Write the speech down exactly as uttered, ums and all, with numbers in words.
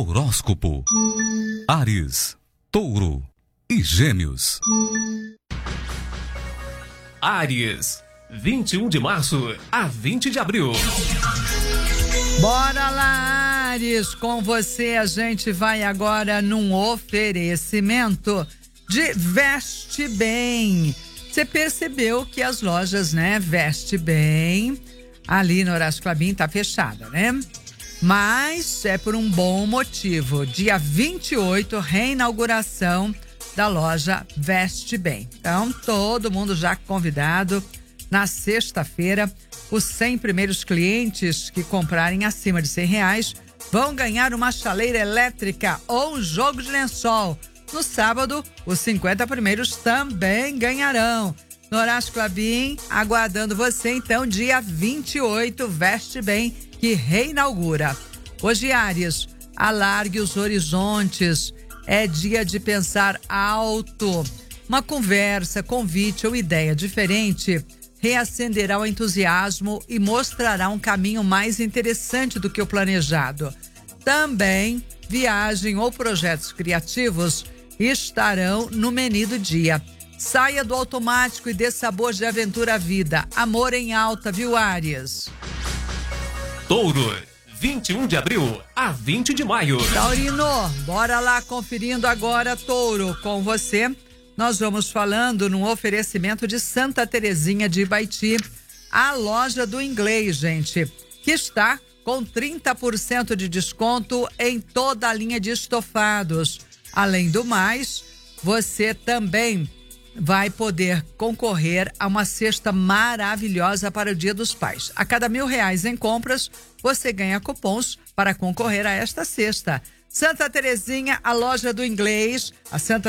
Horóscopo. Áries, Touro e Gêmeos. Áries, vinte e um de março a vinte de abril. Bora lá, Áries, com você a gente vai agora num oferecimento de Veste Bem. Você percebeu que as lojas, né, Veste Bem, ali no Horácio Clabin tá fechada, né? Mas é por um bom motivo. Dia vinte e oito, reinauguração da loja Veste Bem. Então, todo mundo já convidado. Na sexta-feira, os cem primeiros clientes que comprarem acima de cem reais vão ganhar uma chaleira elétrica ou um jogo de lençol. No sábado, os cinquenta primeiros também ganharão. No Horácio Clabin, aguardando você, então, dia vinte e oito, Veste Bem, que reinaugura. Hoje, Áries, alargue os horizontes. É dia de pensar alto. Uma conversa, convite ou ideia diferente reacenderá o entusiasmo e mostrará um caminho mais interessante do que o planejado. Também, viagem ou projetos criativos estarão no menu do dia. Saia do automático e dê sabor de aventura à vida. Amor em alta, viu, Áries? Touro, vinte e um de abril a vinte de maio. Taurino, bora lá conferindo agora, Touro, com você. Nós vamos falando num oferecimento de Santa Terezinha de Ibaiti, a loja do inglês, gente, que está com trinta por cento de desconto em toda a linha de estofados. Além do mais, você também vai poder concorrer a uma cesta maravilhosa para o Dia dos Pais. A cada mil reais em compras, você ganha cupons para concorrer a esta cesta. Santa Terezinha, a loja do inglês, a Santa